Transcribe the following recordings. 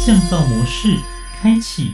降噪模式开启。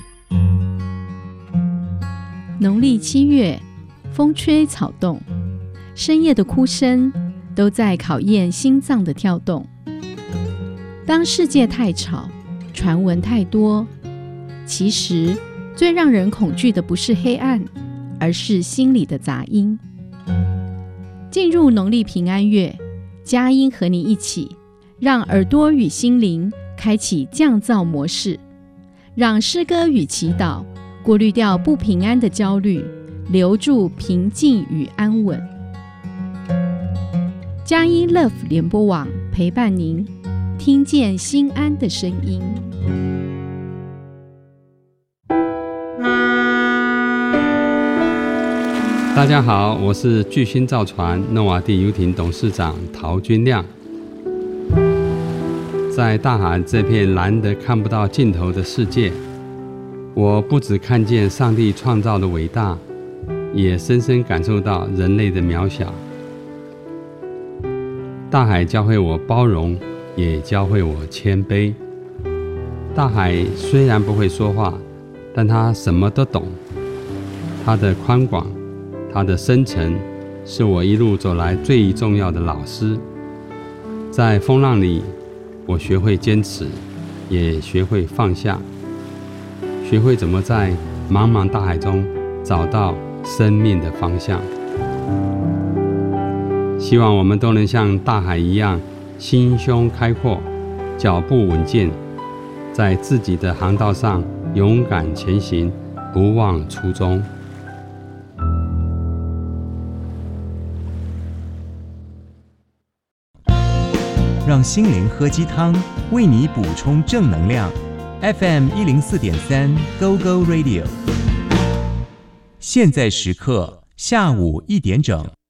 农历7月，风吹草动，深夜的哭声都在考验心脏的跳动。当世界太吵，传闻太多，其实最让人恐惧的不是黑暗，而是心里的杂音。进入农历平安月，佳音和你一起，让耳朵与心灵开启降噪模式，让诗歌与祈祷过滤掉不平安的焦虑，留住平静与安稳。佳音 Love 联播网陪伴您，听见心安的声音。 大家好，我是巨星造船诺瓦地游艇董事长陶君亮。在大海这片蓝得看不到尽头的世界，我不只看见上帝创造的伟大，也深深感受到人类的渺小。大海教会我包容，也教会我谦卑。大海虽然不会说话，但它什么都懂。它的宽广，它的深沉，是我一路走来最重要的老师。在风浪里，我学会坚持，也学会放下，学会怎么在茫茫大海中找到生命的方向。希望我们都能像大海一样，心胸开阔，脚步稳健，在自己的航道上勇敢前行，不忘初衷。 让心灵喝鸡汤，为你补充正能量。FM 104.3 Go Go Radio， 现在时刻下午1点整。